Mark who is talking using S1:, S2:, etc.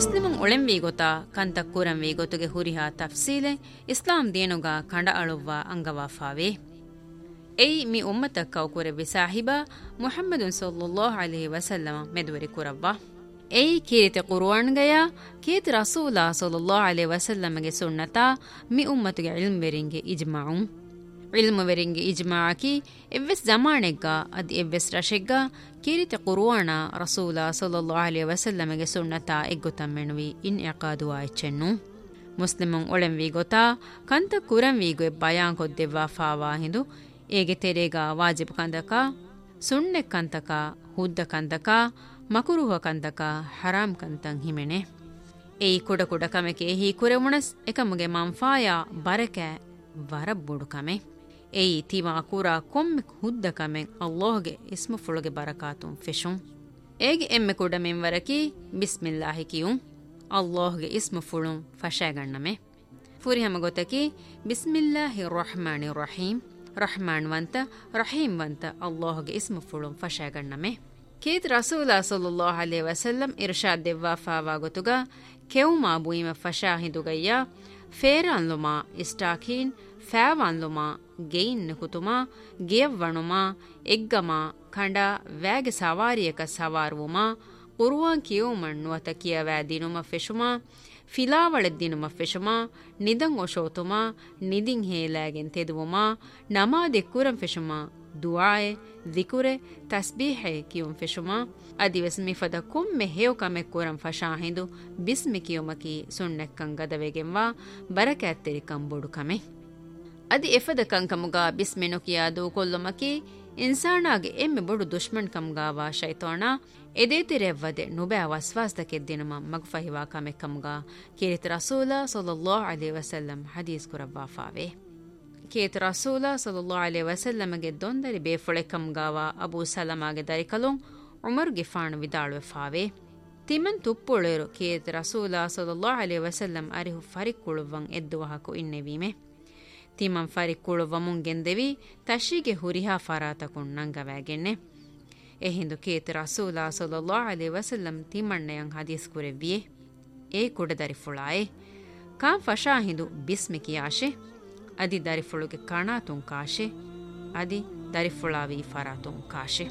S1: ಮುಸ್ಲಿಮುನ್ ಒಳೆಂವಿ ಗೊತ್ತಾ ಕಂತ ಕುರಂವಿ ಗೊತ್ತುಗೆ ಹುರಿಹಾ ತಫ್ಸೀಲೆ ಇಸ್ಲಾಂ ದೇನುಗ ಕಂಡ ಅಳುವ್ವ ಅಂಗವಾಫಾವೆ ಎಯ್ ಮಿ ಉಮ್ಮತ ಕೌಕುರೆವಿ ಸಾಹಿಬ ಮುಹಮ್ಮದುನ್ ಸಲ್ಲಲ್ಲಾಹು ಅಲೈಹಿ ವಸಲ್ಲಮ ಮೆದುವರಿ ಕುರವ್ವ ಎಯ್ ಕೀರಿತೆ ಕುರ್ಆನ್ಗಯ ಕೀತ್ ರಸೂಲ ಸಲ್ಲಲ್ಲಾಹು ಅಲೈಹಿ ವಸಲ್ಲಮಗೆ ಸುನ್ನತಾ ಮಿ ಉಮ್ಮತುಗೆ ಇಲ್ಮ್ ವೆರಿಂಗೆ ಇಜ್ಮಾಉ ಇಲ್ಮ್ ವೆರಿಂಗೆ ಇಜ್ಮಾಅಕಿ ಎವ್ವೆಸ್ ಜಮಾನೆಗ್ಗ ಅದಿ ಎವ್ವೆಸ್ ರಶೆಗ್ಗ ಕೀರಿತೆ ಕುರ್ಆನ ರಸೂಲ ಸಲ್ಲಲ್ಲಾಹು ಅಲೈಹಿ ವಸಲ್ಲಮಗೆ ಸುನ್ನತಾ ಎಗ್ಗುತಮ್ಮೆನುವಿ ಇನ್ ಇಕಾದು ಆಯ್ಚೆನ್ನು ಮುಸ್ಲಿಮುನ್ ಒಳೆಂವಿ ಗೊತ್ತಾ ಕಂತ ಕುರಂವಿಗೆ ಬಯಾನ್ ಕೊದ್ದೆವ್ವ ಫಾವಾ ಹಿಂದು ಏಗೆ ತೆರೆಗ ವಾಜಿಬ್ ಕಂದಕ ಸುಣ್ಣೆ ಕಂತಕ ಹುದ್ದ ಕಂತಕ ಮಕುರುಹ ಕಂತಕ ಹರಾಮ್ ಕಂತಂ ಹಿಮೆನೆ ಏಯ್ ಕುಡ ಕುಡ ಕಮೆಕೆ ಹಿ ಕುರೆ ಮುಣಸ್ ಎಕಮಗೆ ಮಂಫಾಯ ಬರಕೆ ವರಬ್ಬುಡು ಕಮೆ ಏಯ್ ತಿವಾ ಕುರ ಕೊಮ್ಮೆ ಹುದ್ದ ಕಮೆ ಅಲ್ಲಾಹ್ಗೆ ಇಸ್ಮು ಫುಳುಗೆ ಬರಕಾತುಂ ಫಿಶುಂ ಏಗೆ ಎಮ್ಮೆ ಕುಡ ಮೆಂವರಕಿ ಬಿಸ್ಮಿಲ್ಲಾಹಿ ಕಿಯುಂ ಅಲ್ಲಾಹ್ಗೆ ಇಸ್ಮು ಫುಳುಂ ಫಶಾಗಣ್ಣಮೆ ಫುರಿಹಮ ಗೊತ್ತಕಿ ಬಿಸ್ಮಿಲ್ಲಾಹಿ ರಹಮಾನಿ Rahim Rahman ವಂತ Rahim ವಂತ ಅಲ್ಲಾಹ್ಗೆ ಇಸ್ಮು ಫುಳುಂ ಫಶಾಗಣ್ಣಮೆ Keith ರಸೂಲ ಸಲ್ಲಲ್ಲಾಹು ಅಲೈಹಿ ವಸಲ್ಲಂ Irshad ದೆವ್ವಾ fava ಗೊತುಗ ಕೆವುಮಾ ಬುಯಿಮ ಫಶಾಹಿದುಗಯ್ಯ ಫೇರಾನ್ಲುಮಾ ಇಸ್ಟಾಕೀನ್ ಫෑವಾನ್ಲುಮಾ gain ಕುತುಮಾ ಗಿಯವ್ವಣುಮಾ ಎಗ್ಗಮಾ ಖಂಡ ವ್ಯಾಗೆ ಸವಾರಿಯಕ ಸವಾರುವುಮಾ ಕುರ್ವಾನ್ ಕಿಯೋಮಣ್ಣುವ ತಕಿಯವ್ಯಾ ದಿನುಮ ಫೆಶುಮಾ ಫಿಲಾವಳೆದ್ದಿನುಮ ಫೆಶುಮಾ ನಿದಂ ಒಶೋತುಮಾ ನಿದಿಂ ಹೇಲಾಗೆನ್ ತೆದುವುಮಾ ನಮಾದೆ ಕುರಂ ಫೆಶುಮಾ ದುಆಯೆ ದಿಕುರೆ ತಸ್ಬೀಹೆ ಕಿಯುಂ ಫೆಶುಮಾ ಅದಿವೆಸ್ ಮಿಫದ ಕೊಮ್ಮೆ ಹೇವ್ ಕಮೆ ಕುರಂ ಫಶಾಹಿಂದು ಬಿಸ್ಮಿ ಕಿಯುಮಕಿ ಸುಣ್ಣೆಕ್ಕಂ ಗದವೆಗೆಂವಾ ಬರಕ್ಯಾತ್ತೆರಿ ಕಂಬೊಡು ಕಮೆ ಅದಿ ಎಫದ ಕಂಕಮುಗ ಬಿಸ್ಮೆನು ಕಿಯಾದು ಕೊಲ್ಲುಮಕಿ ಇನ್ಸಾನಾಗೆ ಎಮ್ಮೆ ಬೊಡು ದುಶ್ಮನ್ ಕಮ್ಗಾವಾ ಶೈತಾನ ಎದೇತಿರೆವ್ವದೆ ನುಬೆ ವಸ್ವಾಸ್ದಕೆದ್ದಿನುಮ ಮಗ್ಫಹಿವಾ ಕಮೆ ಕಮ್ಗ ಕೇರಿತ ರಸೂಲ ಸಲ್ಲಲ್ಲಾಹು ಅಲೈಹಿ ವಸಲ್ಲಂ ಹದೀಸ್ ಕುರವ್ವಾ ಫಾವೆ ಕೇತ ರಸೂಲ ಸಲ್ಲಲ್ಲಾಹು ಅಲೈಹಿ ವಸಲ್ಲಮಗೆ ದೊಂದರಿ ಬೇಫೊಳೆ ಕಮ್ಗಾವ ಅಬೂ ಸಲಮಾಗೆ ದರಿಕಲುಂ ಉಮರ್ಗೆ ಫಾಣು ವಿದಾಳುವೆ ಫಾವೆ ತಿಮನ್ ತುಪ್ಪುಳೆರು ಕೇತ ರಸೂಲ ಸಲ್ಲಲ್ಲಾಹು ಅಲೈಹಿ ವಸಲ್ಲಂ ಅರಿಹು ಫರಿಕ್ಕುಳುವಂ ಎದ್ದುವಹಕು ಇನ್ನೆವೀಮೆ ತಿಮನ್ ಫರಿಕ್ಕುಳುವಮುಂ ಗೆಂದೆವಿ ತಶಿಗೆ ಹುರಿಹಾ ಫರಾತಕುಂ ನಂಗವಾಗೆನ್ನೆ ಎಹಿಂದು ಕೇತ ರಸೂಲ ಸಲ್ಲಲ್ಲಾಹು ಅಲೈಹಿ ವಸಲ್ಲಂ ತಿಮಣ್ಣೆಯಂ ಹದೀಸ್ ಕುರೆವ್ವಿಯೆ ಏ ಕುಡೆ ದರಿಫುಳಾಯೆ ಕಾಂ ಫಶಾಹಿಂದು ಬಿಸ್ಮಿ ಕಿಯಾಶೆ ಅದಿ ದರಿಫುಳುಗೆ ಕಣಾತುಂ ಕಾಶೆ ಅದಿ ದರಿಫುಳಾವಿ ಫರಾತುಂ ಕಾಶೆ